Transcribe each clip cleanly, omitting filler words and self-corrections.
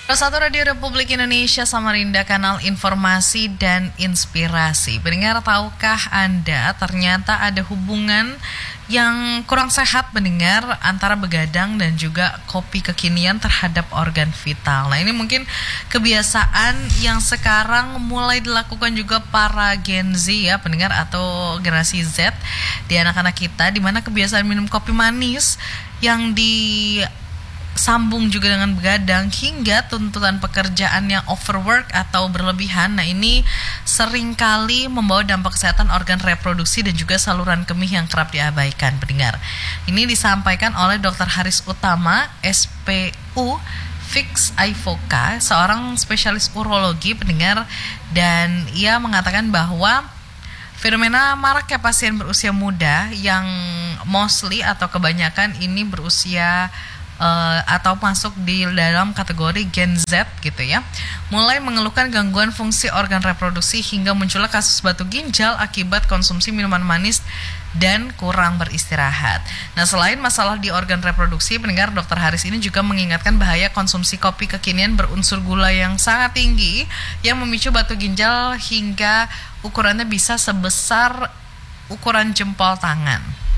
Satu Radio Republik Indonesia Samarinda, kanal informasi dan inspirasi. Pendengar, tahukah Anda ternyata ada hubungan yang kurang sehat pendengar antara begadang dan juga kopi kekinian terhadap organ vital. Nah, ini mungkin kebiasaan yang sekarang mulai dilakukan juga para Gen Z ya pendengar, atau generasi Z di anak-anak kita, di mana kebiasaan minum kopi manis yang disambung juga dengan begadang hingga tuntutan pekerjaan yang overwork atau berlebihan. Nah, ini seringkali membawa dampak kesehatan organ reproduksi dan juga saluran kemih yang kerap diabaikan pendengar. Ini disampaikan oleh Dr. Haris Utama, SPU Fix Aifoka, seorang spesialis urologi pendengar, dan ia mengatakan bahwa fenomena maraknya pasien berusia muda yang mostly atau kebanyakan ini berusia atau masuk di dalam kategori Gen Z gitu ya, mulai mengeluhkan gangguan fungsi organ reproduksi hingga munculnya kasus batu ginjal akibat konsumsi minuman manis dan kurang beristirahat. Nah, selain masalah di organ reproduksi, pendengar, Dr. Haris ini juga mengingatkan bahaya konsumsi kopi kekinian berunsur gula yang sangat tinggi yang memicu batu ginjal hingga ukurannya bisa sebesar ukuran jempol tangan.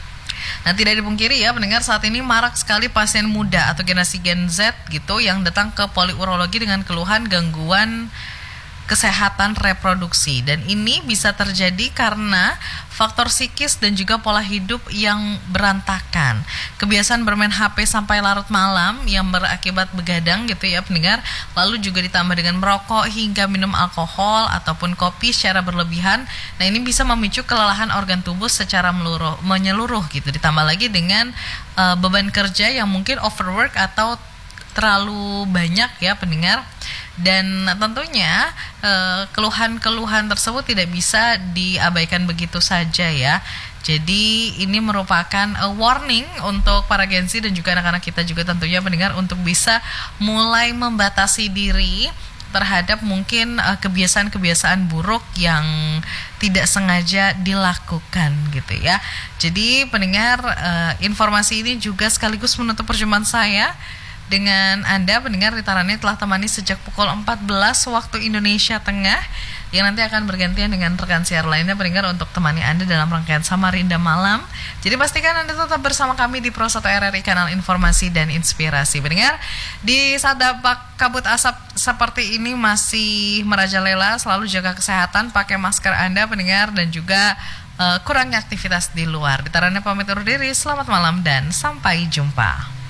Nah, tidak dipungkiri ya pendengar, saat ini marak sekali pasien muda atau generasi Gen Z gitu yang datang ke poliurologi dengan keluhan gangguan kesehatan reproduksi, dan ini bisa terjadi karena faktor psikis dan juga pola hidup yang berantakan. Kebiasaan bermain HP sampai larut malam yang berakibat begadang gitu ya pendengar, lalu juga ditambah dengan merokok hingga minum alkohol ataupun kopi secara berlebihan. Nah, ini bisa memicu kelelahan organ tubuh secara menyeluruh gitu, ditambah lagi dengan beban kerja yang mungkin overwork atau terlalu banyak ya pendengar. Dan tentunya keluhan-keluhan tersebut tidak bisa diabaikan begitu saja ya. Jadi ini merupakan warning untuk para Gen Z dan juga anak-anak kita juga tentunya pendengar, untuk bisa mulai membatasi diri terhadap mungkin kebiasaan-kebiasaan buruk yang tidak sengaja dilakukan gitu ya. Jadi pendengar, informasi ini juga sekaligus menutup perjumpaan saya dengan Anda pendengar. Ditarannya telah temani sejak pukul 14 waktu Indonesia Tengah, yang nanti akan bergantian dengan rekan siar lainnya pendengar untuk temani Anda dalam rangkaian Samarinda Malam. Jadi pastikan Anda tetap bersama kami di Pro 1 RRI, kanal informasi dan inspirasi pendengar. Di saat dampak kabut asap seperti ini masih merajalela, selalu jaga kesehatan, pakai masker Anda pendengar, dan juga kurangi aktivitas di luar. Ditarannya pamit undur diri, selamat malam dan sampai jumpa.